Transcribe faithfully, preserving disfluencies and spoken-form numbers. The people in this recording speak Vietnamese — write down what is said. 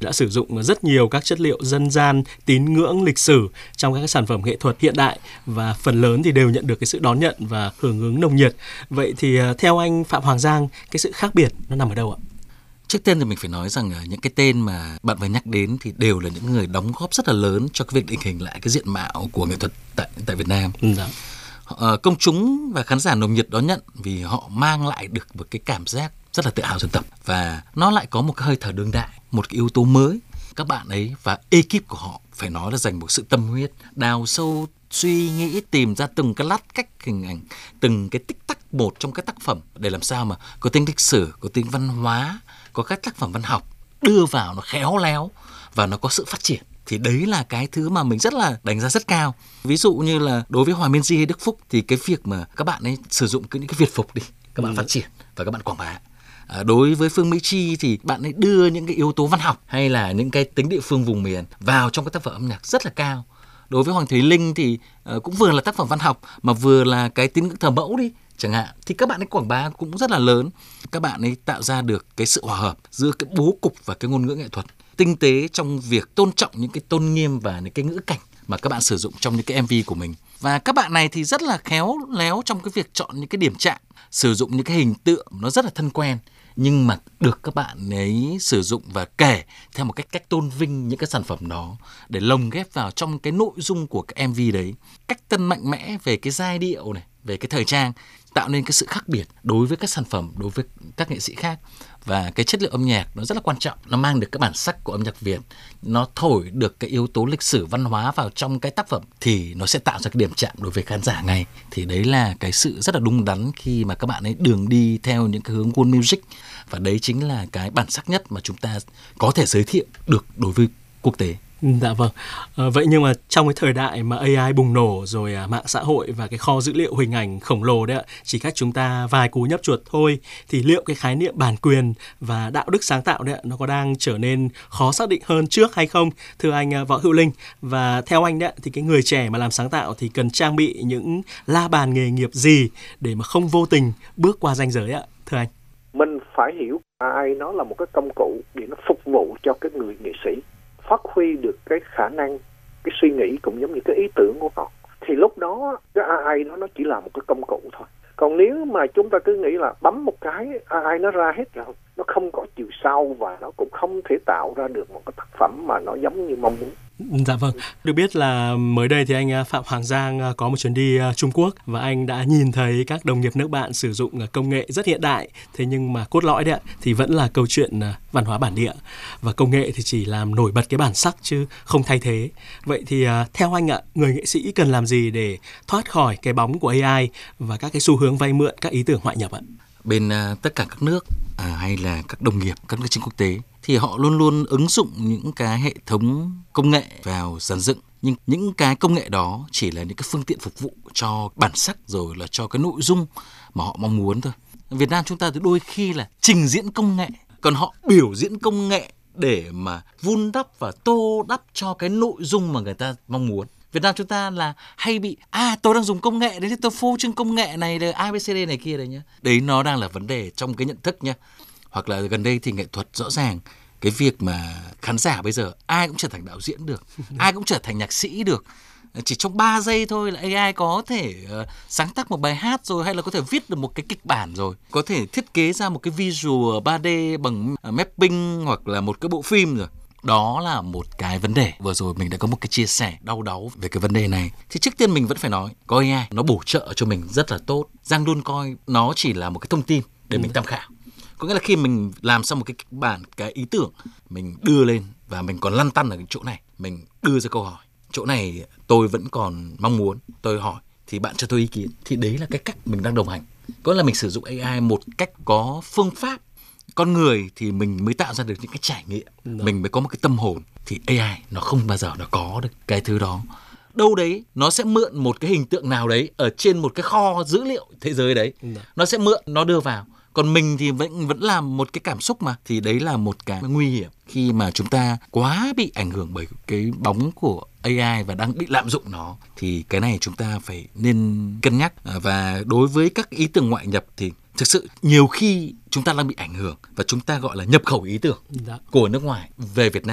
đã sử dụng rất nhiều các chất liệu dân gian, tín ngưỡng, lịch sử trong các cái sản phẩm nghệ thuật hiện đại và phần lớn thì đều nhận được cái sự đón nhận và hưởng ứng nồng nhiệt. Vậy thì theo anh Phạm Hoàng Giang, cái sự khác biệt nó nằm ở đâu ạ? Trước tiên thì mình phải nói rằng những cái tên mà bạn vừa nhắc đến thì đều là những người đóng góp rất là lớn cho cái việc định hình lại cái diện mạo của nghệ thuật tại tại Việt Nam. Dạ. Ờ, công chúng và khán giả nồng nhiệt đón nhận vì họ mang lại được một cái cảm giác rất là tự hào dân tộc, và nó lại có một cái hơi thở đương đại, một cái yếu tố mới. Các bạn ấy và ekip của họ phải nói là dành một sự tâm huyết, đào sâu, suy nghĩ, tìm ra từng cái lát cách hình ảnh, từng cái tích tắc một trong các tác phẩm để làm sao mà có tính lịch sử, có tính văn hóa, có các tác phẩm văn học đưa vào nó khéo léo và nó có sự phát triển. Thì đấy là cái thứ mà mình rất là đánh giá rất cao. Ví dụ như là đối với Hòa Minzy hay Đức Phúc thì cái việc mà các bạn ấy sử dụng những cái Việt phục đi, các bạn ừ. phát triển và các bạn quảng bá. À, đối với Phương Mỹ Chi thì bạn ấy đưa những cái yếu tố văn học hay là những cái tính địa phương vùng miền vào trong các tác phẩm âm nhạc rất là cao. Đối với Hoàng Thùy Linh thì uh, cũng vừa là tác phẩm văn học mà vừa là cái tín ngưỡng thờ mẫu đi chẳng hạn, thì các bạn ấy quảng bá cũng rất là lớn. Các bạn ấy tạo ra được cái sự hòa hợp giữa cái bố cục và cái ngôn ngữ nghệ thuật, tinh tế trong việc tôn trọng những cái tôn nghiêm và những cái ngữ cảnh mà các bạn sử dụng trong những cái em vê của mình. Và các bạn này thì rất là khéo léo trong cái việc chọn những cái điểm chạm, sử dụng những cái hình tượng nó rất là thân quen, nhưng mà được các bạn ấy sử dụng và kể theo một cách cách tôn vinh những cái sản phẩm đó để lồng ghép vào trong cái nội dung của cái em vê đấy. Cách tân mạnh mẽ về cái giai điệu này, về cái thời trang, tạo nên cái sự khác biệt đối với các sản phẩm, đối với các nghệ sĩ khác. Và cái chất liệu âm nhạc nó rất là quan trọng, nó mang được cái bản sắc của âm nhạc Việt, nó thổi được cái yếu tố lịch sử văn hóa vào trong cái tác phẩm thì nó sẽ tạo ra cái điểm chạm đối với khán giả ngay. Thì đấy là cái sự rất là đúng đắn khi mà các bạn ấy đường đi theo những cái hướng world music, và đấy chính là cái bản sắc nhất mà chúng ta có thể giới thiệu được đối với quốc tế. Dạ vâng. À, vậy nhưng mà trong cái thời đại mà a i bùng nổ rồi à, mạng xã hội và cái kho dữ liệu hình ảnh khổng lồ đấy ạ, chỉ cách chúng ta vài cú nhấp chuột thôi, thì liệu cái khái niệm bản quyền và đạo đức sáng tạo đấy ạ, nó có đang trở nên khó xác định hơn trước hay không, thưa anh Võ Hữu Linh? Và theo anh đấy thì cái người trẻ mà làm sáng tạo thì cần trang bị những la bàn nghề nghiệp gì để mà không vô tình bước qua ranh giới ạ, thưa anh? Mình phải hiểu a i nó là một cái công cụ để nó phục vụ cho cái người nghệ sĩ phát huy được cái khả năng, cái suy nghĩ cũng giống như cái ý tưởng của họ. Thì lúc đó cái a i nó nó chỉ là một cái công cụ thôi. Còn nếu mà chúng ta cứ nghĩ là bấm một cái a i nó ra hết rồi, nó không có chiều sâu và nó cũng không thể tạo ra được một cái tác phẩm mà nó giống như mong muốn. Dạ vâng. Được biết là mới đây thì anh Phạm Hoàng Giang có một chuyến đi Trung Quốc và anh đã nhìn thấy các đồng nghiệp nước bạn sử dụng công nghệ rất hiện đại. Thế nhưng mà cốt lõi đấy thì vẫn là câu chuyện văn hóa bản địa. Và công nghệ thì chỉ làm nổi bật cái bản sắc chứ không thay thế. Vậy thì theo anh ạ, người nghệ sĩ cần làm gì để thoát khỏi cái bóng của a i và các cái xu hướng vay mượn các ý tưởng ngoại nhập ạ? Bên uh, tất cả các nước à, hay là các đồng nghiệp, các nước trên quốc tế thì họ luôn luôn ứng dụng những cái hệ thống công nghệ vào dàn dựng. Nhưng những cái công nghệ đó chỉ là những cái phương tiện phục vụ cho bản sắc rồi là cho cái nội dung mà họ mong muốn thôi. Việt Nam chúng ta thì đôi khi là trình diễn công nghệ, còn họ biểu diễn công nghệ để mà vun đắp và tô đắp cho cái nội dung mà người ta mong muốn. Việt Nam chúng ta là hay bị à tôi đang dùng công nghệ đấy thì tôi phô trương công nghệ này là a bê xê đê này kia đấy nhá. Đấy nó đang là vấn đề trong cái nhận thức nhá. Hoặc là gần đây thì nghệ thuật rõ ràng cái việc mà khán giả bây giờ ai cũng trở thành đạo diễn được, ai cũng trở thành nhạc sĩ được. Chỉ trong ba giây thôi là a i có thể uh, sáng tác một bài hát rồi, hay là có thể viết được một cái kịch bản rồi, có thể thiết kế ra một cái visual ba D bằng uh, mapping hoặc là một cái bộ phim rồi. Đó là một cái vấn đề. Vừa rồi mình đã có một cái chia sẻ đau đáu về cái vấn đề này. Thì trước tiên mình vẫn phải nói, có a i nó bổ trợ cho mình rất là tốt. Giang luôn coi nó chỉ là một cái thông tin để mình tham khảo. Có nghĩa là khi mình làm xong một cái kịch bản, cái ý tưởng, mình đưa lên và mình còn lăn tăn ở cái chỗ này, mình đưa ra câu hỏi. Chỗ này tôi vẫn còn mong muốn, tôi hỏi, thì bạn cho tôi ý kiến. Thì đấy là cái cách mình đang đồng hành. Có nghĩa là mình sử dụng a i một cách có phương pháp. Con người thì mình mới tạo ra được những cái trải nghiệm, Được. mình mới có một cái tâm hồn. Thì a i nó không bao giờ nó có được cái thứ đó. Đâu đấy nó sẽ mượn một cái hình tượng nào đấy ở trên một cái kho dữ liệu thế giới đấy, Được. nó sẽ mượn, nó đưa vào. Còn mình thì vẫn vẫn là một cái cảm xúc mà. Thì đấy là một cái nguy hiểm khi mà chúng ta quá bị ảnh hưởng bởi cái bóng của a i và đang bị lạm dụng nó. Thì cái này chúng ta phải nên cân nhắc. Và đối với các ý tưởng ngoại nhập thì thực sự nhiều khi chúng ta đang bị ảnh hưởng và chúng ta gọi là nhập khẩu ý tưởng Đã. của nước ngoài về Việt Nam.